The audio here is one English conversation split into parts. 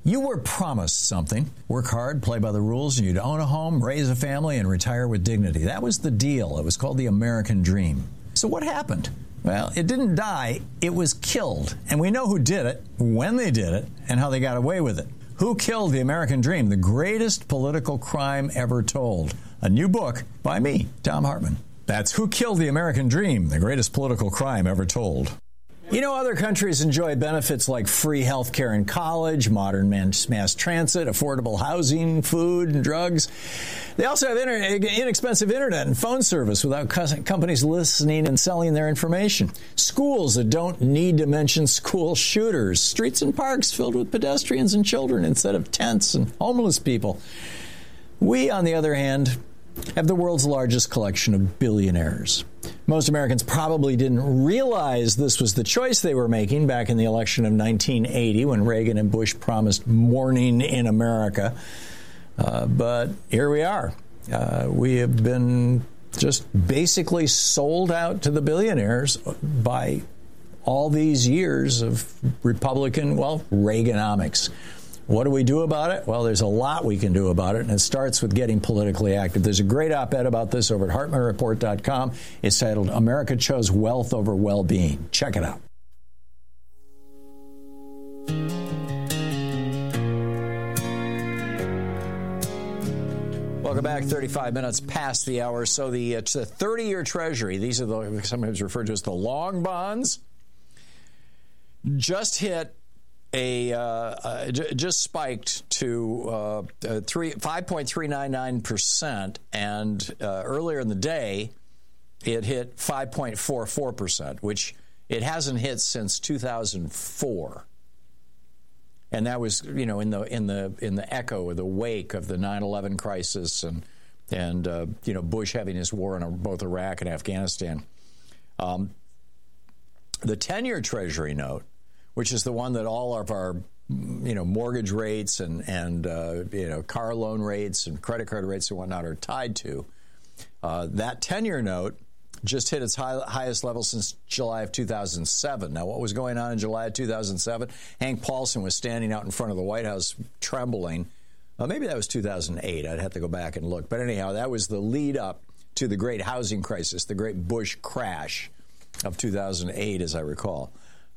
You were promised something. Work hard, play by the rules, and you'd own a home, raise a family, and retire with dignity. That was the deal. It was called the American Dream. So what happened? Well, it didn't die. It was killed. And we know who did it, when they did it, and how they got away with it. Who killed the American Dream? The greatest political crime ever told. A new book by me, Thom Hartmann. That's Who Killed the American Dream, the greatest political crime ever told. You know, other countries enjoy benefits like free health care in college, modern mass transit, affordable housing, food, and drugs. They also have inexpensive internet and phone service without companies listening and selling their information. Schools that don't need to mention school shooters. Streets and parks filled with pedestrians and children instead of tents and homeless people. We, on the other hand, have the world's largest collection of billionaires. Most Americans probably didn't realize this was the choice they were making back in the election of 1980 when Reagan and Bush promised morning in America. But here we are. We have been just basically sold out to the billionaires by all these years of Republican, Reaganomics. What do we do about it? Well, there's a lot we can do about it, and it starts with getting politically active. There's a great op-ed about this over at HartmannReport.com. It's titled, America Chose Wealth Over Well-Being. Check it out. Welcome back. 35 minutes past the hour. So it's a 30-year Treasury. These are the sometimes referred to as the long bonds. Just hit just spiked to 5.399%, and earlier in the day it hit 5.44%, which it hasn't hit since 2004. And that was, in the echo or the wake of the 9/11 crisis and Bush having his war in both Iraq and Afghanistan. The 10-year Treasury note, which is the one that all of our, mortgage rates and car loan rates and credit card rates and whatnot are tied to. That 10-year note just hit its highest level since July of 2007. Now, what was going on in July of 2007? Hank Paulson was standing out in front of the White House trembling. Maybe that was 2008. I'd have to go back and look. But anyhow, that was the lead up to the great housing crisis, the great Bush crash of 2008, as I recall.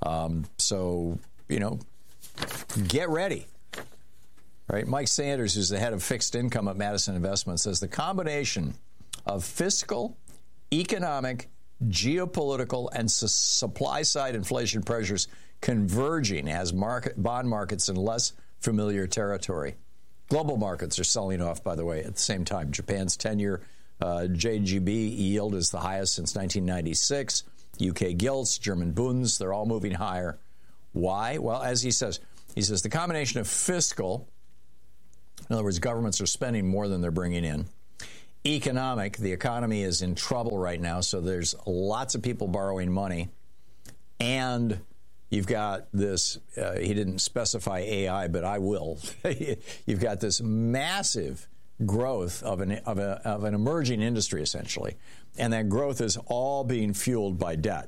Get ready, right? Mike Sanders, who's the head of fixed income at Madison Investments, says the combination of fiscal, economic, geopolitical, and supply-side inflation pressures converging has bond markets in less familiar territory. Global markets are selling off, by the way, at the same time. Japan's 10-year JGB yield is the highest since 1996. UK gilts, German bunds, they're all moving higher. Why? Well, as he says the combination of fiscal, in other words, governments are spending more than they're bringing in. Economic, the economy is in trouble right now, so there's lots of people borrowing money. And you've got this, he didn't specify AI, but I will. You've got this massive growth of an emerging industry, essentially. And that growth is all being fueled by debt.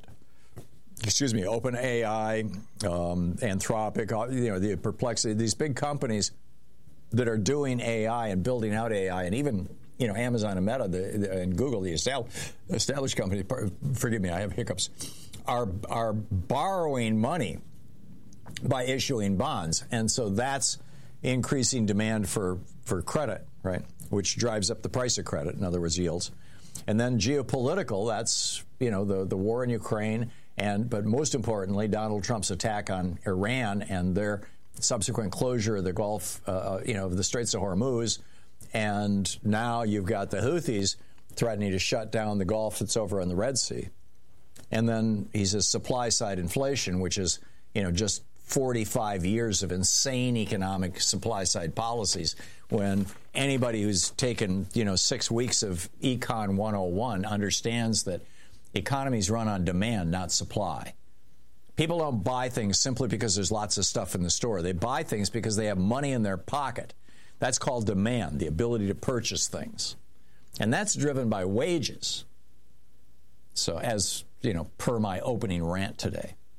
OpenAI, Anthropic, the Perplexity, these big companies that are doing AI and building out AI, and even, Amazon and Meta and Google, the established companies, forgive me, I have hiccups, are borrowing money by issuing bonds. And so that's increasing demand for credit, right, which drives up the price of credit, in other words, yields. And then geopolitical, that's, the war in Ukraine, but most importantly, Donald Trump's attack on Iran and their subsequent closure of the Gulf, of the Straits of Hormuz. And now you've got the Houthis threatening to shut down the Gulf that's over on the Red Sea. And then he says supply-side inflation, which is, just 45 years of insane economic supply-side policies, when anybody who's taken, 6 weeks of Econ 101 understands that economies run on demand, not supply. People don't buy things simply because there's lots of stuff in the store. They buy things because they have money in their pocket. That's called demand, the ability to purchase things. And that's driven by wages. So as, per my opening rant today.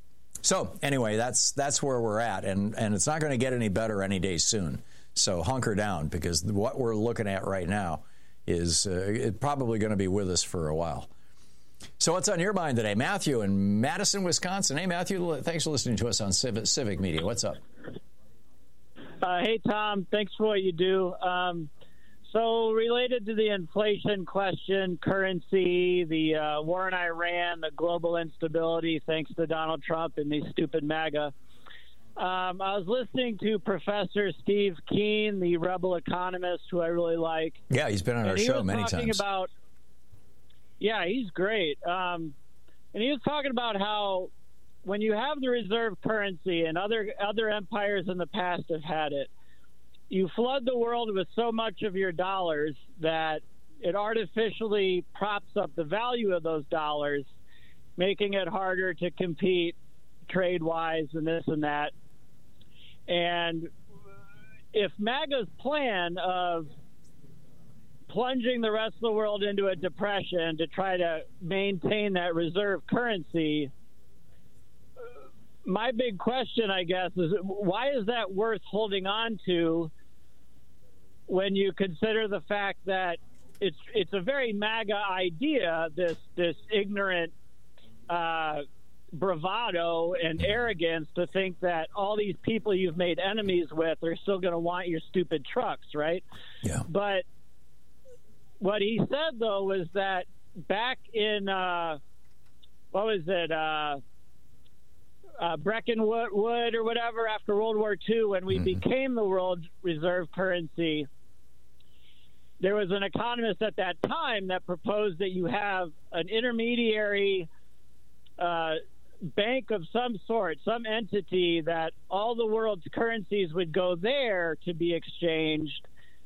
So anyway, that's where we're at, and it's not going to get any better any day soon. So hunker down, because what we're looking at right now is probably going to be with us for a while. So what's on your mind today? Matthew in Madison, Wisconsin. Hey, Matthew, thanks for listening to us on Civic Media. What's up? Hey, Tom. Thanks for what you do. So related to the inflation question, currency, the war in Iran, the global instability, thanks to Donald Trump and these stupid MAGA. I was listening to Professor Steve Keen, the rebel economist, who I really like. Yeah, he's been on our show many times. Yeah, he's great. And he was talking about how when you have the reserve currency, and other empires in the past have had it, you flood the world with so much of your dollars that it artificially props up the value of those dollars, making it harder to compete trade-wise and this and that. And if MAGA's plan of plunging the rest of the world into a depression to try to maintain that reserve currency, my big question, I guess, is why is that worth holding on to when you consider the fact that it's a very MAGA idea, this ignorant bravado and arrogance to think that all these people you've made enemies with are still going to want your stupid trucks, right? Yeah. But what he said, though, was that back in, Breckenwood or whatever, after World War II, when we became the world reserve currency, there was an economist at that time that proposed that you have an intermediary bank of some sort, some entity that all the world's currencies would go there to be exchanged.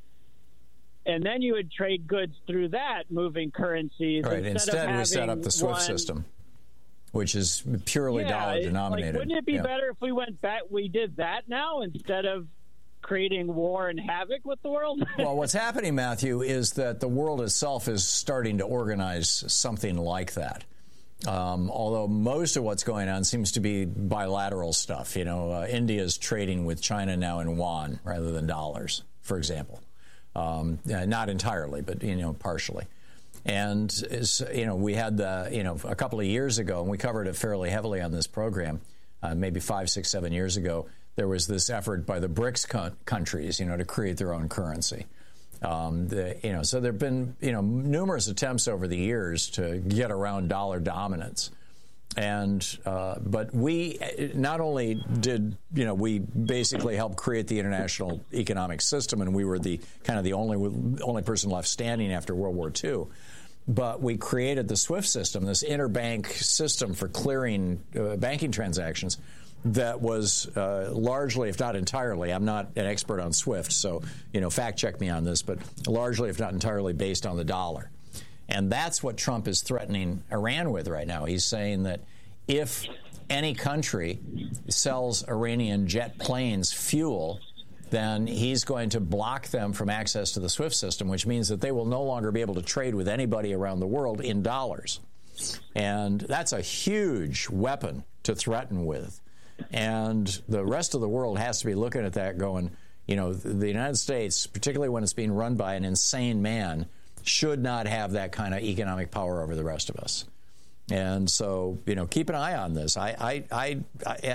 And then you would trade goods through that, moving currencies. Right. Instead we set up the SWIFT system, which is purely dollar denominated. Wouldn't it be better if we went back? We did that now instead of creating war and havoc with the world? Well, what's happening, Matthew, is that the world itself is starting to organize something like that. Although most of what's going on seems to be bilateral stuff. India is trading with China now in yuan rather than dollars, for example. Not entirely, but partially. And we had a couple of years ago, and we covered it fairly heavily on this program, maybe 5, 6, 7 years ago. There was this effort by the BRICS countries, to create their own currency. So there have been numerous attempts over the years to get around dollar dominance. And but we not only did we basically helped create the international economic system, and we were the only person left standing after World War II. But we created the SWIFT system, this interbank system for clearing banking transactions that was largely, if not entirely, I'm not an expert on SWIFT, so fact check me on this, but largely, if not entirely, based on the dollar. And that's what Trump is threatening Iran with right now. He's saying that if any country sells Iranian jet planes fuel, then he's going to block them from access to the SWIFT system, which means that they will no longer be able to trade with anybody around the world in dollars. And that's a huge weapon to threaten with. And the rest of the world has to be looking at that going, the United States, particularly when it's being run by an insane man, should not have that kind of economic power over the rest of us. And so, keep an eye on this. And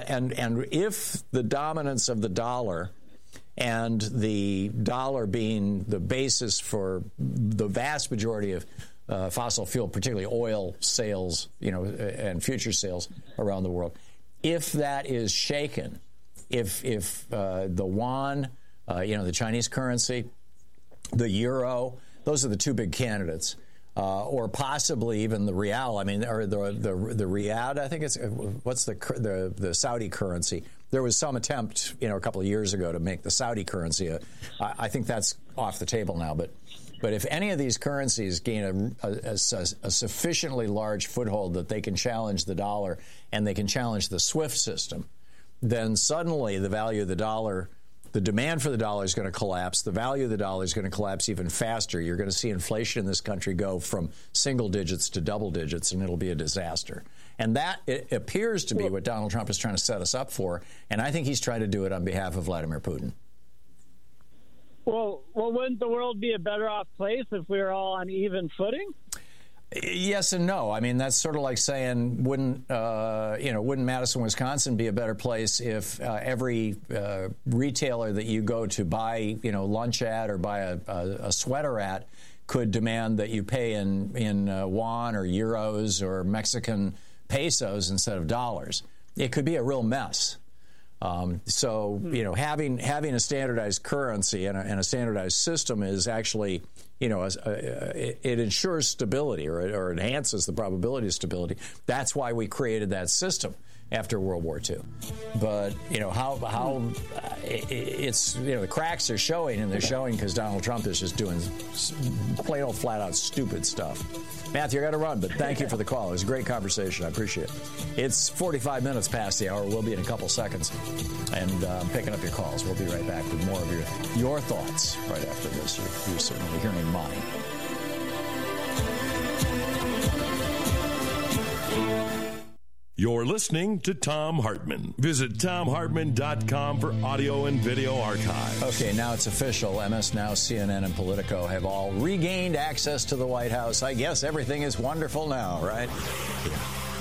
if the dominance of the dollar and the dollar being the basis for the vast majority of fossil fuel, particularly oil sales, and future sales around the world, if that is shaken, if the yuan, the Chinese currency, the euro, those are the two big candidates, or possibly even the rial. I mean, or the riyad. I think it's what's the Saudi currency. There was some attempt, a couple of years ago to make the Saudi currency. I think that's off the table now. But if any of these currencies gain a sufficiently large foothold that they can challenge the dollar and they can challenge the SWIFT system, then suddenly the value of the dollar, the demand for the dollar is going to collapse. The value of the dollar is going to collapse even faster. You're going to see inflation in this country go from single digits to double digits, and it'll be a disaster. And that it appears to be what Donald Trump is trying to set us up for. And I think he's trying to do it on behalf of Vladimir Putin. Well, wouldn't the world be a better off place if we were all on even footing? Yes and no. I mean, that's sort of like saying, wouldn't Madison, Wisconsin be a better place if every retailer that you go to buy, lunch at or buy a sweater at could demand that you pay in yuan or euros or Mexican pesos instead of dollars? It could be a real mess. Having a standardized currency and a standardized system is actually, it ensures stability or enhances the probability of stability. That's why we created that system after World War II. But, the cracks are showing, and they're showing because Donald Trump is just doing plain old flat out stupid stuff. Matthew, I got to run, but thank you for the call. It was a great conversation. I appreciate it. It's 45 minutes past the hour. We'll be in a couple seconds. And picking up your calls. We'll be right back with more of your thoughts right after this. You're certainly hearing mine. You're listening to Thom Hartmann. Visit ThomHartmann.com for audio and video archives. Okay, now it's official. MS Now, CNN, and Politico have all regained access to the White House. I guess everything is wonderful now, right? Yeah.